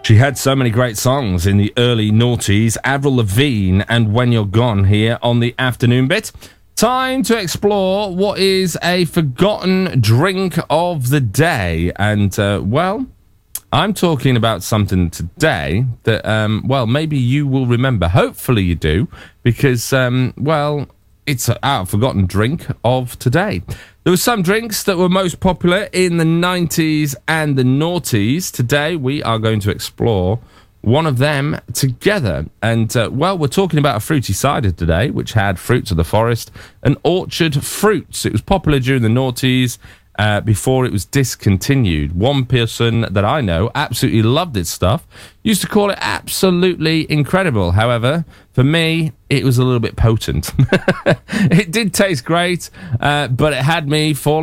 She had so many great songs in the early noughties. Avril Lavigne and When You're Gone here on the afternoon bit. Time to explore what is a forgotten drink of the day. And, well, I'm talking about something today that, well, maybe you will remember. Hopefully you do, because, well, it's our forgotten drink of today. There were some drinks that were most popular in the 90s and the noughties. Today, we are going to explore one of them together. And, well, we're talking about a fruity cider today, which had Fruits of the Forest and Orchard Fruits. It was popular during the noughties before it was discontinued. One person that I know absolutely loved this stuff, used to call it absolutely incredible. However, for me, it was a little bit potent. It did taste great, but it had me falling